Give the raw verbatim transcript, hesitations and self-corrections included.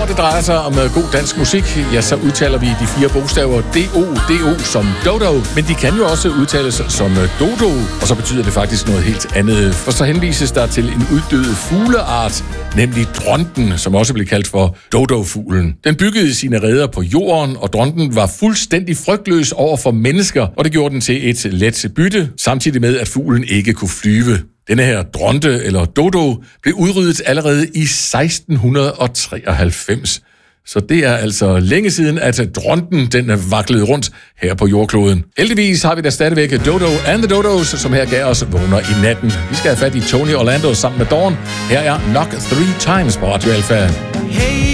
Når det drejer sig om god dansk musik, ja, så udtaler vi de fire bogstaver D O D O som dodo, men de kan jo også udtales som dodo, og så betyder det faktisk noget helt andet, for så henvises der til en uddød fugleart, nemlig dronten, som også blev kaldt for dodofuglen. Den byggede sine reder på jorden, og dronten var fuldstændig frygtløs over for mennesker, og det gjorde den til et let bytte, samtidig med, at fuglen ikke kunne flyve. Denne her dronte, eller dodo, blev udryddet allerede i seksten treoghalvfems. Så det er altså længe siden, at dronten den vaklede rundt her på jordkloden. Heldigvis har vi da stadigvæk Dodo and the Dodos, som her gav os vågner i natten. Vi skal have fat i Tony Orlando sammen med Dawn. Her er Knock Three Times på Radio Alpha. Hey.